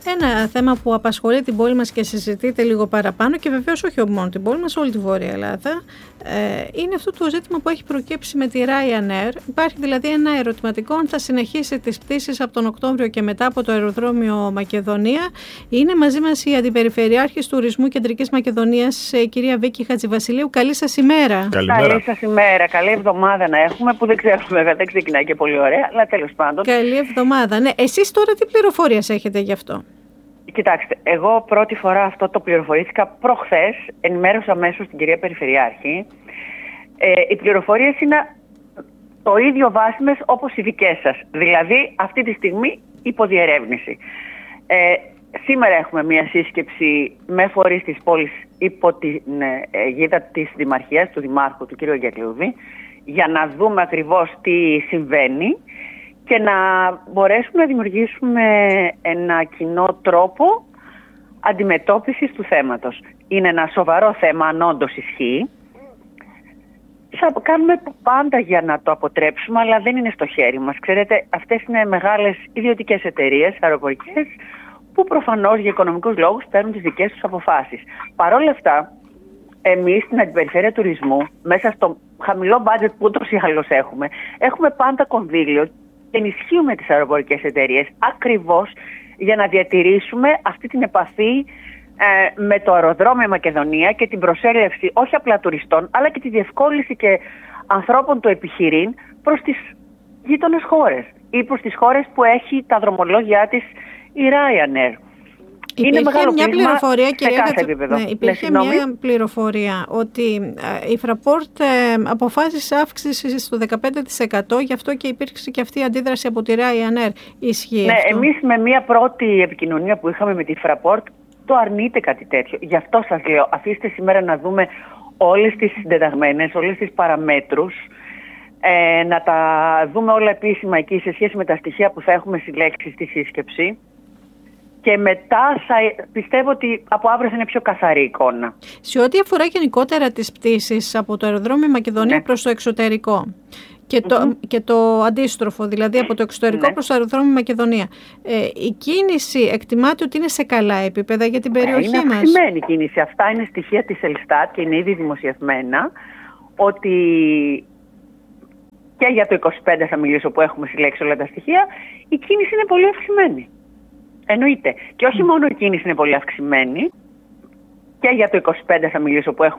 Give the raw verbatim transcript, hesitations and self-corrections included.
Ένα θέμα που απασχολεί την πόλη μας και συζητείται λίγο παραπάνω και βεβαίως όχι μόνο την πόλη μας, όλη τη Βόρεια Ελλάδα, είναι αυτό το ζήτημα που έχει προκύψει με τη Ryanair. Υπάρχει δηλαδή ένα ερωτηματικό αν θα συνεχίσει τις πτήσεις από τον Οκτώβριο και μετά από το αεροδρόμιο Μακεδονία. Είναι μαζί μας η Αντιπεριφερειάρχης Τουρισμού Κεντρικής Μακεδονίας, η κυρία Βίκη Χατζηβασιλείου. Καλή σας ημέρα. Καλημέρα. Καλή σας ημέρα. Καλή εβδομάδα να έχουμε, που δεν ξέρουμε βέβαια, δεν ξεκινάει και πολύ ωραία, αλλά τέλος πάντων. Καλή εβδομάδα. Ναι, εσείς τώρα τι πληροφορίες έχετε γι' αυτό? Κοιτάξτε, εγώ πρώτη φορά αυτό το πληροφορήθηκα προχθές, ενημέρωσα αμέσως την κυρία Περιφερειάρχη. Ε, οι πληροφορίες είναι το ίδιο βάσιμες όπως οι δικές σας. Δηλαδή, αυτή τη στιγμή υποδιερεύνηση. Ε, σήμερα έχουμε μια σύσκεψη με φορείς της πόλης υπό την αιγίδα της Δημαρχίας, του Δημάρχου, του κ. Αγγελούδη, για να δούμε ακριβώς τι συμβαίνει και να μπορέσουμε να δημιουργήσουμε ένα κοινό τρόπο αντιμετώπισης του θέματος. Είναι ένα σοβαρό θέμα, αν όντως ισχύει. Θα κάνουμε πάντα για να το αποτρέψουμε, αλλά δεν είναι στο χέρι μας. Ξέρετε, αυτές είναι μεγάλες ιδιωτικές εταιρείες αεροπορικές που προφανώς για οικονομικούς λόγους παίρνουν τις δικές τους αποφάσεις. Παρ' όλα αυτά, εμείς στην Αντιπεριφέρεια Τουρισμού, μέσα στο χαμηλό μπάτζετ που ούτως ή άλλως έχουμε, έχουμε πάντα κονδύλιο. Ενισχύουμε τις αεροπορικές εταιρείες ακριβώς για να διατηρήσουμε αυτή την επαφή ε, με το αεροδρόμιο Μακεδονία και την προσέλευση όχι απλά τουριστών, αλλά και τη διευκόλυνση και ανθρώπων του επιχειρήν προς τις γείτονες χώρες ή προς τις χώρες που έχει τα δρομολόγια της η Ryanair. Υπήρχε Είναι μια πληροφορία, κυρία, ναι, υπήρχε ναι, μια πληροφορία ότι η Fraport ε, αποφάσισε αύξηση στο δεκαπέντε τοις εκατό, γι' αυτό και υπήρξε και αυτή η αντίδραση από τη Ryanair. Ισχύει ναι, αυτό? Εμείς με μια πρώτη επικοινωνία που είχαμε με τη Fraport το αρνείται κάτι τέτοιο. Γι' αυτό σας λέω, αφήστε σήμερα να δούμε όλες τις συντεταγμένες, όλες τις παραμέτρους, ε, να τα δούμε όλα επίσημα εκεί σε σχέση με τα στοιχεία που θα έχουμε συλλέξει στη σύσκεψη. Και μετά θα, πιστεύω ότι από αύριο θα είναι πιο καθαρή εικόνα. Σε ό,τι αφορά γενικότερα τις πτήσεις από το αεροδρόμιο Μακεδονία, ναι, προς το εξωτερικό και το, mm-hmm. και το αντίστροφο, δηλαδή από το εξωτερικό, ναι, προς το αεροδρόμιο Μακεδονία, ε, η κίνηση εκτιμάται ότι είναι σε καλά επίπεδα για την περιοχή ε, είναι μας? Είναι αυξημένη η κίνηση. Αυτά είναι στοιχεία της Ελστάτ και είναι ήδη δημοσιευμένα, ότι και για το είκοσι πέντε θα μιλήσω που έχουμε συλλέξει όλα τα στοιχεία, η κίνηση είναι πολύ αυξημένη. Εννοείται. Και όχι μόνο η κίνηση είναι πολύ αυξημένη, και για το είκοσι πέντε θα μιλήσω που έχουμε